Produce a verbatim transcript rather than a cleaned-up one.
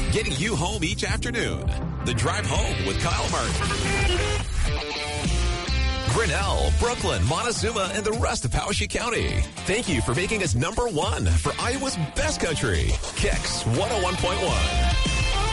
getting you home each afternoon. The Drive Home with Kyle Martin. Grinnell, Brooklyn, Montezuma, and the rest of Powashik County. Thank you for making us number one for Iowa's best country. Kicks one oh one point one.